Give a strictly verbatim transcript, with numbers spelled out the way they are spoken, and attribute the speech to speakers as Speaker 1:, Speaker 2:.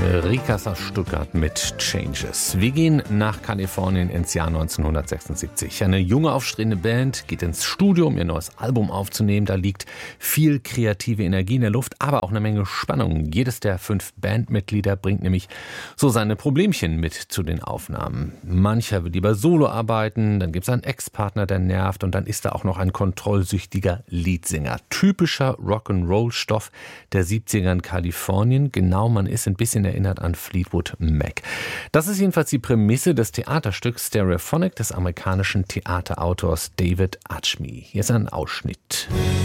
Speaker 1: Rikas aus Stuttgart mit Changes. Wir gehen nach Kalifornien ins Jahr neunzehnhundertsechsundsiebzig. Eine junge, aufstrebende Band geht ins Studio, um ihr neues Album aufzunehmen. Da liegt viel kreative Energie in der Luft, aber auch eine Menge Spannung. Jedes der fünf Bandmitglieder bringt nämlich so seine Problemchen mit zu den Aufnahmen. Mancher will lieber solo arbeiten, dann gibt es einen Ex-Partner, der nervt, und dann ist da auch noch ein kontrollsüchtiger Leadsänger. Typischer Rock'n'Roll-Stoff der siebziger in Kalifornien. Genau, man ist ein bisschen erinnert an Fleetwood Mac. Das ist jedenfalls die Prämisse des Theaterstücks Stereophonic des amerikanischen Theaterautors David Atchmy. Hier ist ein Ausschnitt.